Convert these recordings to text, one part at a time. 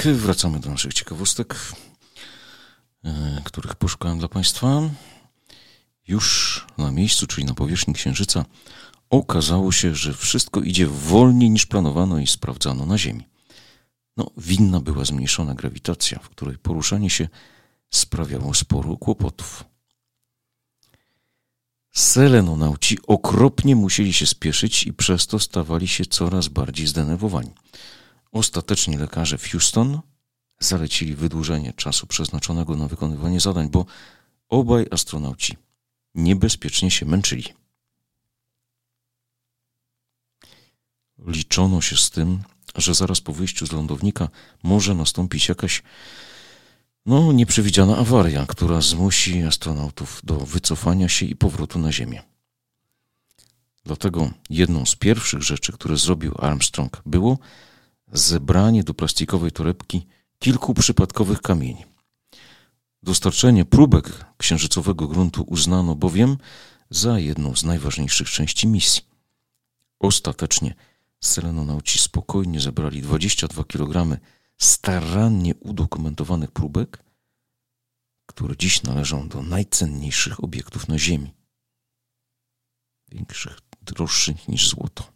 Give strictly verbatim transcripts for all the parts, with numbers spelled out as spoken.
wracamy do naszych ciekawostek, których poszukałem dla Państwa. Już na miejscu, czyli na powierzchni Księżyca, okazało się, że wszystko idzie wolniej niż planowano i sprawdzano na Ziemi. No, winna była zmniejszona grawitacja, w której poruszanie się sprawiało sporo kłopotów. Selenonauci okropnie musieli się spieszyć i przez to stawali się coraz bardziej zdenerwowani. Ostatecznie lekarze w Houston zalecili wydłużenie czasu przeznaczonego na wykonywanie zadań, bo obaj astronauci niebezpiecznie się męczyli. Liczono się z tym, że zaraz po wyjściu z lądownika może nastąpić jakaś no, nieprzewidziana awaria, która zmusi astronautów do wycofania się i powrotu na Ziemię. Dlatego jedną z pierwszych rzeczy, które zrobił Armstrong, było zebranie do plastikowej torebki kilku przypadkowych kamieni. Dostarczenie próbek księżycowego gruntu uznano bowiem za jedną z najważniejszych części misji. Ostatecznie selenonauci spokojnie zebrali dwadzieścia dwa kilogramy starannie udokumentowanych próbek, które dziś należą do najcenniejszych obiektów na Ziemi. Większych, droższych niż złoto.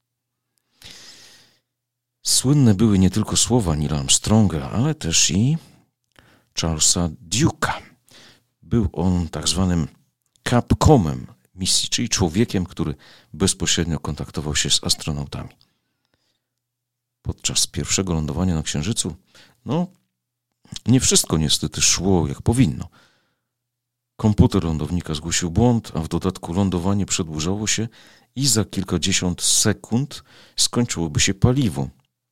Słynne były nie tylko słowa Neila Armstronga, ale też i Charlesa Duke'a. Był on tak zwanym Capcomem misji, czyli człowiekiem, który bezpośrednio kontaktował się z astronautami. Podczas pierwszego lądowania na Księżycu, no, nie wszystko niestety szło jak powinno. Komputer lądownika zgłosił błąd, a w dodatku lądowanie przedłużało się i za kilkadziesiąt sekund skończyłoby się paliwo.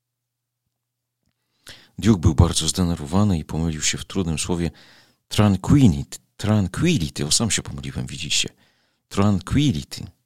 Duke był bardzo zdenerwowany i pomylił się w trudnym słowie tranquility. Tranquility, o sam się pomyliłem, widzicie. Tranquility.